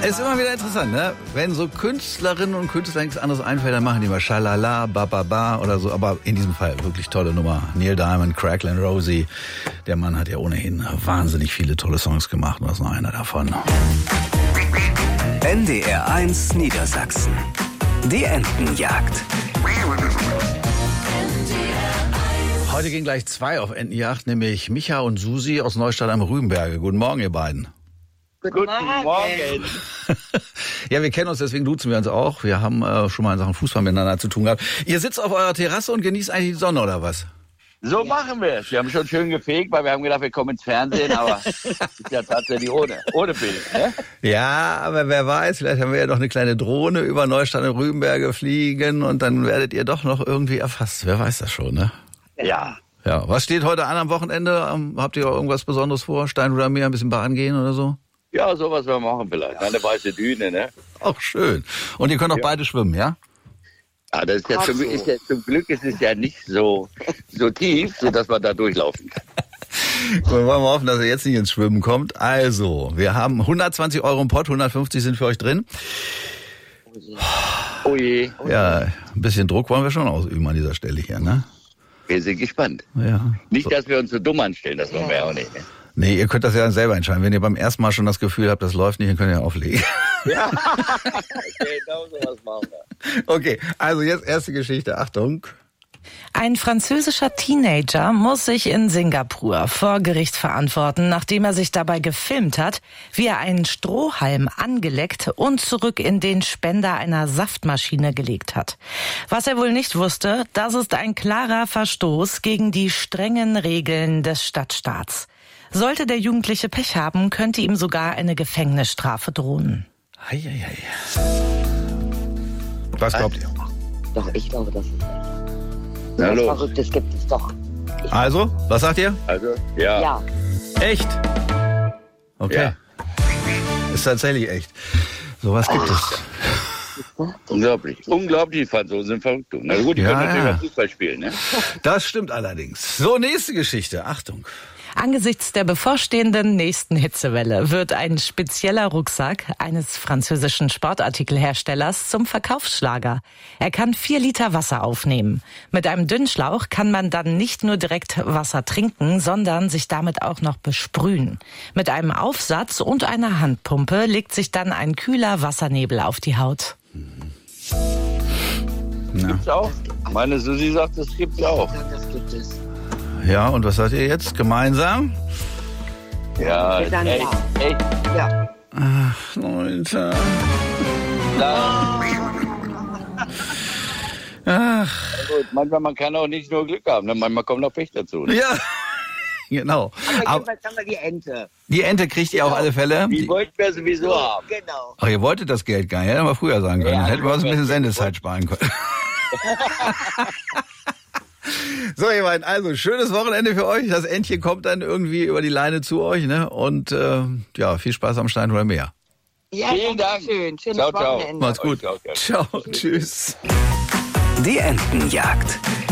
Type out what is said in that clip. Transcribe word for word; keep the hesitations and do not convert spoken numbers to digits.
Ist immer wieder interessant, ne? Wenn so Künstlerinnen und Künstler nichts anderes einfällt, dann machen die mal Schalala, Bababa oder so. Aber in diesem Fall wirklich tolle Nummer. Neil Diamond, Cracklin' Rosie. Der Mann hat ja ohnehin wahnsinnig viele tolle Songs gemacht. Und das ist noch einer davon. N D R eins Niedersachsen. Die Entenjagd. Heute gehen gleich zwei auf Entenjagd, nämlich Micha und Susi aus Neustadt am Rübenberge. Guten Morgen, ihr beiden. Guten, Guten Morgen. Morgen. Ja, wir kennen uns, deswegen duzen wir uns auch. Wir haben äh, schon mal in Sachen Fußball miteinander zu tun gehabt. Ihr sitzt auf eurer Terrasse und genießt eigentlich die Sonne, oder was? So machen wir es. Wir haben schon schön gefegt, weil wir haben gedacht, wir kommen ins Fernsehen, aber es ist ja tatsächlich ohne, ohne Bild. Ne? Ja, aber wer weiß, vielleicht haben wir ja doch eine kleine Drohne über Neustadt und Rübenberge fliegen und dann werdet ihr doch noch irgendwie erfasst. Wer weiß das schon, ne? Ja. Ja. Was steht heute an am Wochenende? Habt ihr irgendwas Besonderes vor? Steinhuder Meer, ein bisschen baden gehen oder so? Ja, sowas wir machen vielleicht. Eine weiße Düne, ne? Ach, schön. Und ihr könnt auch ja. beide schwimmen, ja? Ja, das ist ja, zum, ist ja zum Glück ist es ja nicht so, so tief, sodass man da durchlaufen kann. Wir wollen mal hoffen, dass er jetzt nicht ins Schwimmen kommt. Also, wir haben hundertzwanzig Euro im Pott, hundertfünfzig sind für euch drin. Oh je. Oh je. Ja, ein bisschen Druck wollen wir schon ausüben an dieser Stelle hier, ne? Wir sind gespannt. Ja. Nicht, dass wir uns so dumm anstellen, das wollen wir ja auch nicht, ne? Nee, ihr könnt das ja selber entscheiden. Wenn ihr beim ersten Mal schon das Gefühl habt, das läuft nicht, dann könnt ihr ja auflegen. Ja, genau sowas machen wir. Okay, also jetzt erste Geschichte. Achtung. Ein französischer Teenager muss sich in Singapur vor Gericht verantworten, nachdem er sich dabei gefilmt hat, wie er einen Strohhalm angeleckt und zurück in den Spender einer Saftmaschine gelegt hat. Was er wohl nicht wusste, das ist ein klarer Verstoß gegen die strengen Regeln des Stadtstaats. Sollte der Jugendliche Pech haben, könnte ihm sogar eine Gefängnisstrafe drohen. Ei, ei, ei. Was glaubt ihr? Doch, ich glaube, das ist echt. Na Was los. Verrücktes gibt es doch. Ich Also, was sagt ihr? Also, ja. Ja. Echt? Okay. Ja. Ist tatsächlich echt. Sowas gibt es. Unglaublich. Unglaublich, die Franzosen sind verrückt. Na gut, die Ja, können natürlich ja. auch Fußball spielen, ne? Das stimmt allerdings. So, nächste Geschichte. Achtung. Angesichts der bevorstehenden nächsten Hitzewelle wird ein spezieller Rucksack eines französischen Sportartikelherstellers zum Verkaufsschlager. Er kann vier Liter Wasser aufnehmen. Mit einem Dünnschlauch kann man dann nicht nur direkt Wasser trinken, sondern sich damit auch noch besprühen. Mit einem Aufsatz und einer Handpumpe legt sich dann ein kühler Wassernebel auf die Haut. Na. Gibt's auch. Meine Susi sagt, das gibt's auch. Das gibt es. Ja, und was sagt ihr jetzt? Gemeinsam? Ja, Wir sagen echt, ja. echt. Ja. Ach, Leute. Na, Ach, gut, manchmal man kann auch nicht nur Glück haben, ne? Manchmal kommt noch Pech dazu. Ne? ja. Genau. Aber Aber jedenfalls haben wir die Ente. die Ente kriegt ihr auf alle Fälle. Die Die- wollten wir sowieso haben. Genau. Ach, ihr wolltet das Geld gar nicht. Hätten wir früher sagen können. Ja, Dann hätten wir uns ein bisschen wir- Sendezeit sparen können. So, ihr beiden, also schönes Wochenende für euch. Das Entchen kommt dann irgendwie über die Leine zu euch, ne? Und äh, ja, viel Spaß am Steinhuder Meer. Ja, Vielen Dank. schön. Schönes Ciao, ciao. Wochenende. Macht's gut. Ciao, ciao. Ciao, tschüss. Die Entenjagd.